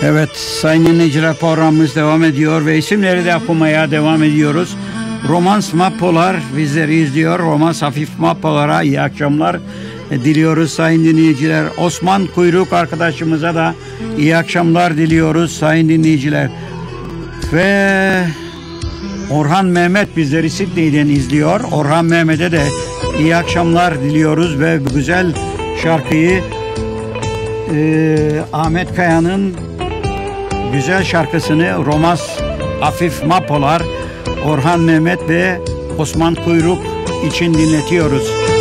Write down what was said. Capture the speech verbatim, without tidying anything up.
Evet sayın dinleyiciler, programımız devam ediyor ve isimleri de okumaya devam ediyoruz. Romans Mappolar bizleri izliyor. Romans Hafif Mappolar'a iyi akşamlar diliyoruz sayın dinleyiciler. Osman Kuyruk arkadaşımıza da iyi akşamlar diliyoruz sayın dinleyiciler. Ve Orhan Mehmet bizleri Sidney'den izliyor. Orhan Mehmet'e de iyi akşamlar diliyoruz ve güzel şarkıyı e, Ahmet Kaya'nın güzel şarkısını Romans Hafif Mappolar Orhan Mehmet ve Osman Kuyruk için dinletiyoruz.